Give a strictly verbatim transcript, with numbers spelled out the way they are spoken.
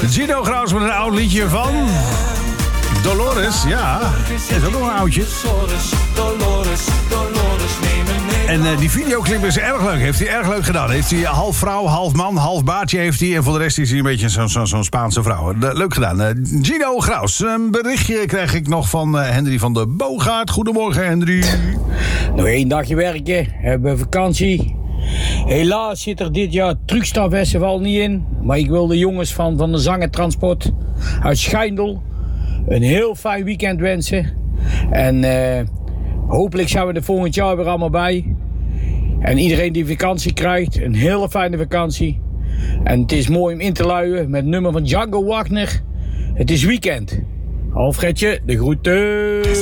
Gino Graus met een oud liedje van Dolores, ja. Dat is ook nog een oudje. Dolores, Dolores, neem me mee. En uh, die videoclip is erg leuk. Heeft hij erg leuk gedaan. Heeft hij half vrouw, half man, half baardje heeft hij. En voor de rest is hij een beetje zo'n zo, zo Spaanse vrouw. De, leuk gedaan. Uh, Gino Graus. Een berichtje krijg ik nog van uh, Henry van der Boogaard. Goedemorgen, Henry. Nog één dagje werken. Hebben we vakantie. Helaas zit er dit jaar Truckstar Festival niet in. Maar ik wil de jongens van, van de Zangentransport uit Schijndel een heel fijn weekend wensen. En uh, hopelijk zijn we er volgend jaar weer allemaal bij. En iedereen die vakantie krijgt, een hele fijne vakantie. En het is mooi om in te luien met het nummer van Django Wagner. Het is weekend. Alfredje, de groeten.